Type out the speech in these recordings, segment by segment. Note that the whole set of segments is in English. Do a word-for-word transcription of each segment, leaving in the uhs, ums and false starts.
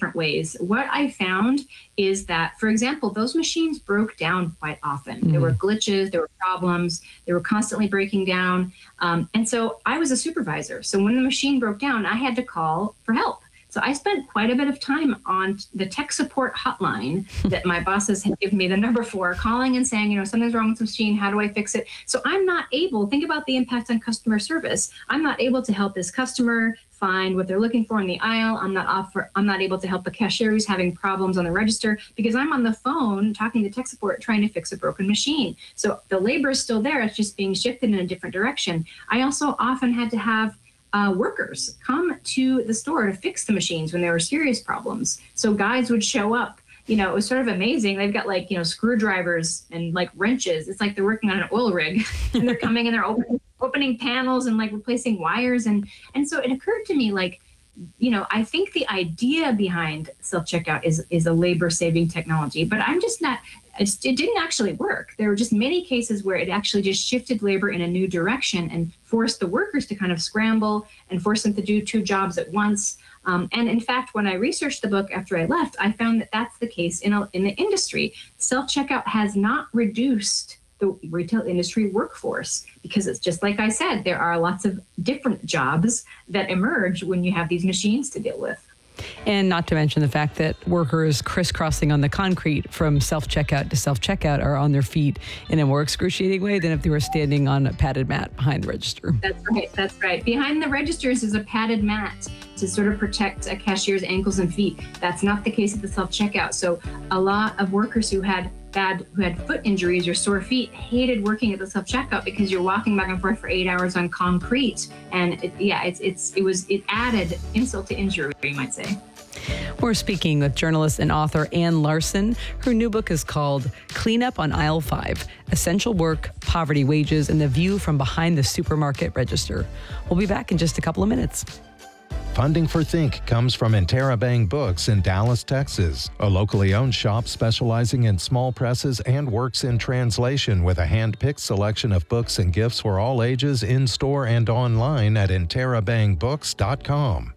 different ways. What I found is that, for example, those machines broke down quite often. Mm-hmm. There were glitches, there were problems, they were constantly breaking down. Um, and so I was a supervisor. So when the machine broke down, I had to call for help. So I spent quite a bit of time on the tech support hotline that my bosses had given me the number for, calling and saying, you know, something's wrong with the machine. How do I fix it? So I'm not able, think about the impact on customer service. I'm not able to help this customer find what they're looking for in the aisle. I'm not offer, I'm not able to help the cashier who's having problems on the register because I'm on the phone talking to tech support trying to fix a broken machine. So the labor is still there. It's just being shifted in a different direction. I also often had to have Uh, workers come to the store to fix the machines when there were serious problems. So guys would show up. You know, it was sort of amazing. They've got like, you know, screwdrivers and like wrenches. It's like they're working on an oil rig and they're coming and they're opening, opening panels and like replacing wires. And, and so it occurred to me like, you know, I think the idea behind self-checkout is, is a labor-saving technology, but I'm just not, it didn't actually work. There were just many cases where it actually just shifted labor in a new direction and forced the workers to kind of scramble and force them to do two jobs at once. Um, and in fact, when I researched the book after I left, I found that that's the case in, a, in the industry. Self-checkout has not reduced the retail industry workforce because it's just like I said, there are lots of different jobs that emerge when you have these machines to deal with. And not to mention the fact that workers crisscrossing on the concrete from self-checkout to self-checkout are on their feet in a more excruciating way than if they were standing on a padded mat behind the register. That's right. That's right. Behind the registers is a padded mat to sort of protect a cashier's ankles and feet. That's not the case at the self-checkout. So a lot of workers who had bad, who had foot injuries or sore feet hated working at the self-checkout because you're walking back and forth for eight hours on concrete. And it, yeah, it's, it's, it was, it added insult to injury, you might say. We're speaking with journalist and author Anne Larson. Her new book is called Cleanup on Aisle five, Essential Work, Poverty, Wages, and the View from Behind the Supermarket Register. We'll be back in just a couple of minutes. Funding for Think comes from Interabang Books in Dallas, Texas, a locally owned shop specializing in small presses and works in translation with a hand-picked selection of books and gifts for all ages in-store and online at interabang books dot com.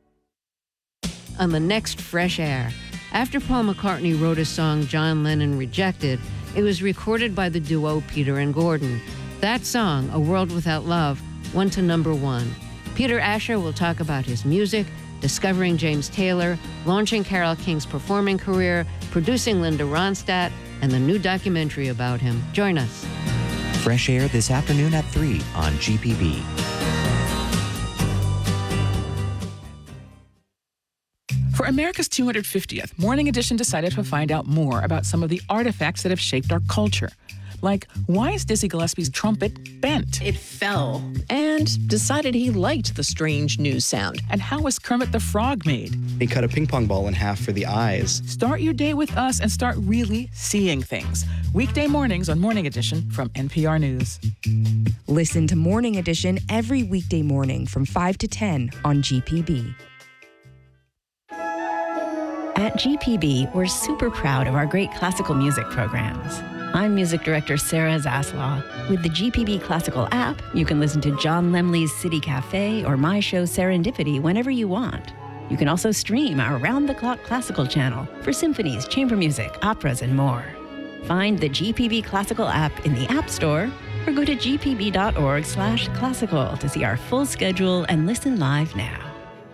On the next Fresh Air, after Paul McCartney wrote a song John Lennon rejected, it was recorded by the duo Peter and Gordon. That song, A World Without Love, went to number one. Peter Asher will talk about his music, discovering James Taylor, launching Carole King's performing career, producing Linda Ronstadt, and the new documentary about him. Join us. Fresh Air this afternoon at three on G P B. For America's two hundred fiftieth, Morning Edition decided to find out more about some of the artifacts that have shaped our culture. Like, why is Dizzy Gillespie's trumpet bent? It fell, and decided he liked the strange news sound. And how was Kermit the Frog made? He cut a ping pong ball in half for the eyes. Start your day with us and start really seeing things. Weekday mornings on Morning Edition from N P R News. Listen to Morning Edition every weekday morning from five to ten on G P B. At G P B, we're super proud of our great classical music programs. I'm music director Sarah Zaslaw. With the G P B Classical app, you can listen to John Lemley's City Cafe or my show Serendipity whenever you want. You can also stream our round-the-clock classical channel for symphonies, chamber music, operas, and more. Find the G P B Classical app in the App Store or go to g p b dot org slash classical to see our full schedule and listen live now.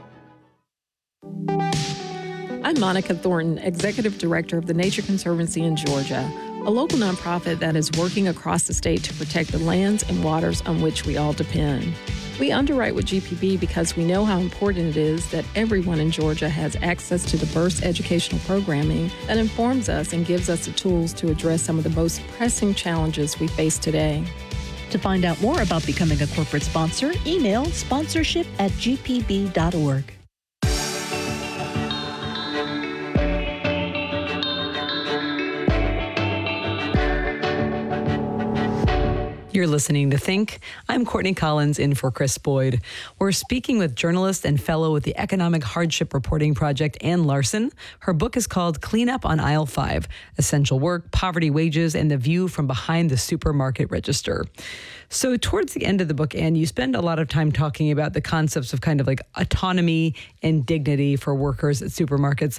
I'm Monica Thornton, Executive Director of the Nature Conservancy in Georgia, a local nonprofit that is working across the state to protect the lands and waters on which we all depend. We underwrite with G P B because we know how important it is that everyone in Georgia has access to diverse educational programming that informs us and gives us the tools to address some of the most pressing challenges we face today. To find out more about becoming a corporate sponsor, email sponsorship at g p b dot org. You're listening to Think. I'm Courtney Collins in for Chris Boyd. We're speaking with journalist and fellow with the Economic Hardship Reporting Project, Anne Larson. Her book is called Cleanup on Aisle five, Essential Work, Poverty, Wages, and the View from Behind the Supermarket Register. So towards the end of the book, Anne, you spend a lot of time talking about the concepts of kind of like autonomy and dignity for workers at supermarkets.